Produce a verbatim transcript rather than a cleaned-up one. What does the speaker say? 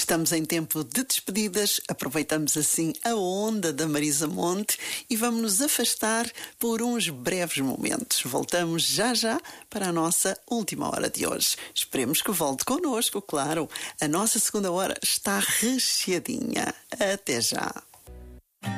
Estamos em tempo de despedidas, aproveitamos assim a onda da Marisa Monte e vamos nos afastar por uns breves momentos. Voltamos já já para a nossa última hora de hoje. Esperemos que volte connosco, claro. A nossa segunda hora está recheadinha. Até já.